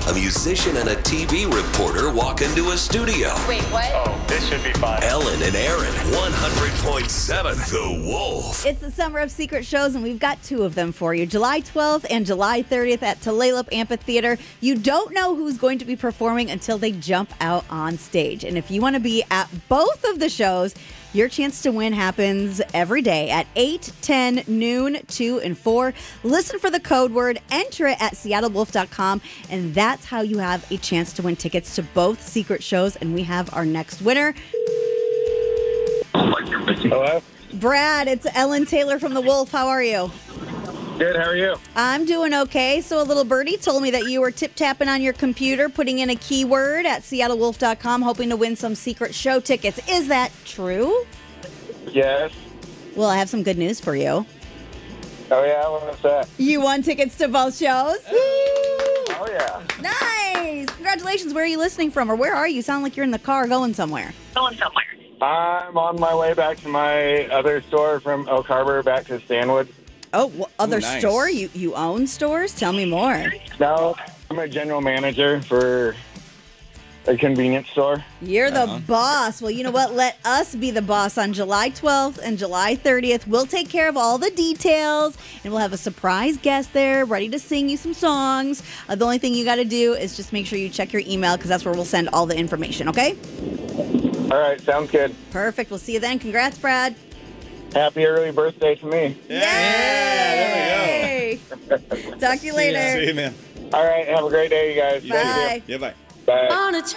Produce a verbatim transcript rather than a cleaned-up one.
A musician and a T V reporter walk into a studio. Wait, what? Oh, this should be fun. Ellen and Aaron, one hundred point seven The Wolf. It's the Summer of Secret Shows, and we've got two of them for you. July twelfth and July thirtieth at Tulalip Amphitheater. You don't know who's going to be performing until they jump out on stage. And if you want to be at both of the shows, your chance to win happens every day at eight, ten, noon, two, and four. Listen for the code word, enter it at seattle wolf dot com, and that's how you have a chance to win tickets to both secret shows. And we have our next winner. Hello? Brad, it's Ellen Taylor from The Wolf. How are you? Good, how are you? I'm doing okay. So a little birdie told me that you were tip-tapping on your computer, putting in a keyword at seattle wolf dot com, hoping to win some secret show tickets. Is that true? Yes. Well, I have some good news for you. Oh, yeah, what's that? You won tickets to both shows. Oh, yeah. Nice. Congratulations. Where are you listening from, or where are you? Sound like you're in the car going somewhere. Going somewhere. I'm on my way back to my other store from Oak Harbor back to Stanwood. Oh, wh- other Ooh, nice. store? You you own stores? Tell me more. No, I'm a general manager for a convenience store. You're the Uh-huh. boss. Well, you know what? Let us be the boss on July twelfth and July thirtieth. We'll take care of all the details, and we'll have a surprise guest there ready to sing you some songs. Uh, the only thing you got to do is just make sure you check your email, because that's where we'll send all the information, okay? All right, sounds good. Perfect. We'll see you then. Congrats, Brad. Happy early birthday to me. Yeah, there we go. Talk to you later. See you, man. All right, have a great day, you guys. You Bye. too. Yeah, bye. Bye.